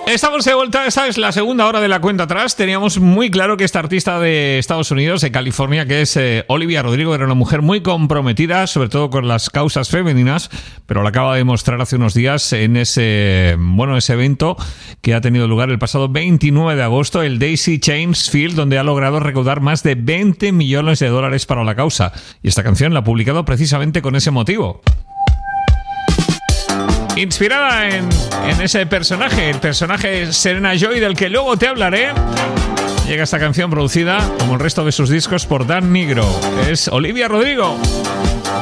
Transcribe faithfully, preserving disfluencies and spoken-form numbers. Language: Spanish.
Estamos de vuelta, esta es la segunda hora de la cuenta atrás. Teníamos muy claro que esta artista de Estados Unidos, de California, que es eh, Olivia Rodrigo, era una mujer muy comprometida, sobre todo con las causas femeninas, pero lo acaba de demostrar hace unos días en ese, bueno, ese evento que ha tenido lugar el pasado veintinueve de agosto, el Daisy Chains Field, donde ha logrado recaudar más de veinte millones de dólares para la causa. Y esta canción la ha publicado precisamente con ese motivo. Inspirada en, en ese personaje, el personaje Serena Joy, del que luego te hablaré, llega esta canción producida, como el resto de sus discos, por Dan Nigro. Es Olivia Rodrigo.